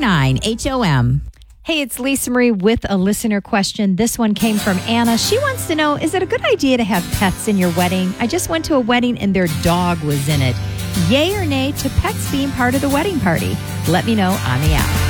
949-HOM. Hey, it's Lisa Marie with a listener question. This one came from Anna. She wants to know, is it a good idea to have pets in your wedding? I just went to a wedding and their dog was in it. Yay or nay to pets being part of the wedding party? Let me know on the app.